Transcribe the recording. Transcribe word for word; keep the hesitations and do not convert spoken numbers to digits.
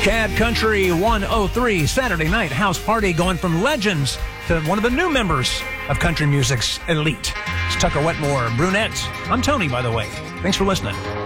Cad Country one oh three Saturday night house party, going from legends to one of the new members of country music's elite. It's Tucker Wetmore, Brunette. I'm Tony, by the way. Thanks for listening.